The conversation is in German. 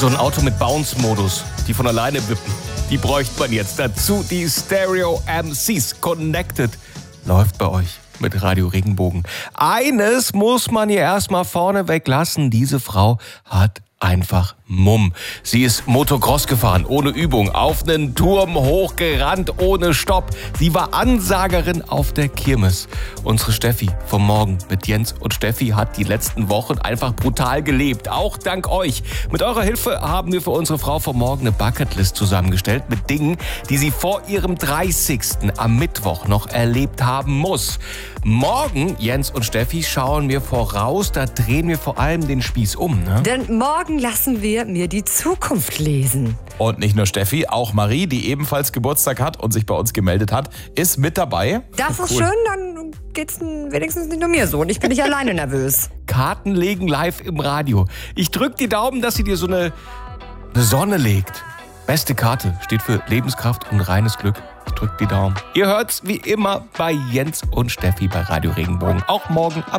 So ein Auto mit Bounce-Modus, die von alleine wippen. Die bräuchte man jetzt. Dazu die Stereo MCs. Connected läuft bei euch mit Radio Regenbogen. Eines muss man hier erstmal vorneweg lassen. Diese Frau hat einfach Mumm. Sie ist Motocross gefahren, ohne Übung, auf einen Turm hochgerannt, ohne Stopp. Sie war Ansagerin auf der Kirmes. Unsere Steffi vom Morgen mit Jens und Steffi hat die letzten Wochen einfach brutal gelebt. Auch dank euch. Mit eurer Hilfe haben wir für unsere Frau vom Morgen eine Bucketlist zusammengestellt mit Dingen, die sie vor ihrem 30. am Mittwoch noch erlebt haben muss. Morgen, Jens und Steffi, schauen wir voraus. Da drehen wir vor allem den Spieß um. Ne? Denn morgen lassen wir mir die Zukunft lesen. Und nicht nur Steffi, auch Marie, die ebenfalls Geburtstag hat und sich bei uns gemeldet hat, ist mit dabei. Das ist schön, dann geht's wenigstens nicht nur mir so und ich bin nicht alleine nervös. Karten legen live im Radio. Ich drück die Daumen, dass sie dir so eine Sonne legt. Beste Karte, steht für Lebenskraft und reines Glück. Ich drück die Daumen. Ihr hört's wie immer bei Jens und Steffi bei Radio Regenbogen. Auch morgen ab